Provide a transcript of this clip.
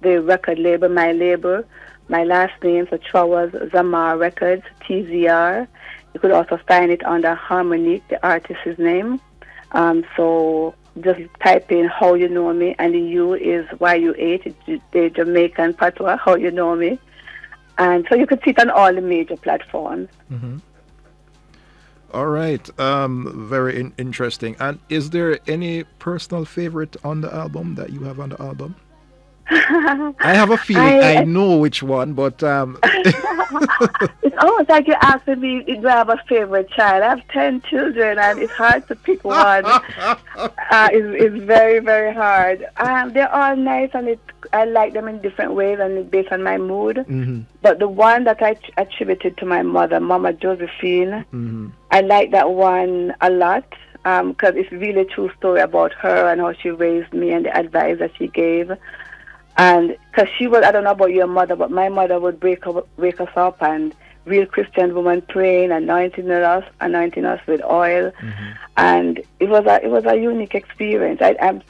the record label, my label, my last name, so Trowers Zamar Records, TZR. You could also find it under Harmonique, the artist's name. So just type in How You Know Me, and the U is YU8, the Jamaican patois, How You Know Me. And so you could see it on all the major platforms. Mm-hmm. All right. Very interesting. And is there any personal favorite on the album that you have on the album? I have a feeling I know which one, but it's almost like you're asking me, do I have a favorite child? I have 10 children, and it's hard to pick one. It's very, very hard. They're all nice, and I like them in different ways, and it's based on my mood. Mm-hmm. But the one that I attributed to my mother, Mama Josephine, mm-hmm. I like that one a lot, because it's really a true story about her and how she raised me and the advice that she gave. And because she was, I don't know about your mother, but my mother would wake us up, and real Christian woman praying, anointing us with oil. Mm-hmm. And it was a unique experience. I'm